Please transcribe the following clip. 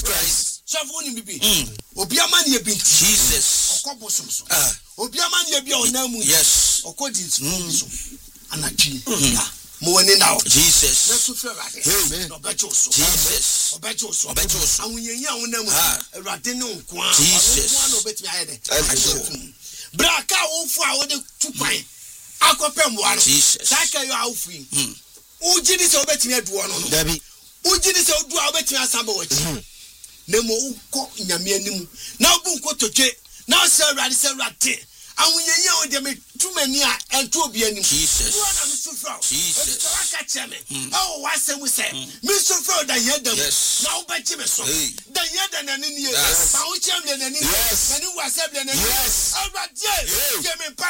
Christ. So woni bibi. Obi ama ne bi. Jesus. Okobosom so. Obi ama ne bi onamu. Yes. Okodin so. Anatwi. Mo woni now. Jesus. Let's feel right. Amen. Obejo so. Jesus. Obejo so. Obejo so. Awunyenya wonamu. Erade ne nko a. Jesus. Nko na obetimi ayede. Braka wofu a wode tupan. Akopem wa no. Jesus. Saka yo awufu. Uji ni se obetimi aduo no. Dabi. Uji ni se odu a obetimi asamba wachi. Nemo uko nyame anim. Na obu nko totwe. Na se Awurade se Awurade. Awunyenya o de me tumani a ento obi anim. Jesus. Wona me sufra. Jesus. So waka cheme. Oh wasem se. Me sufra da yedam. Na wo bechi me so. Da yedam na ni ye. Ba wo chem le na ni. Na ni wasem le na ni. Awurade. Ke me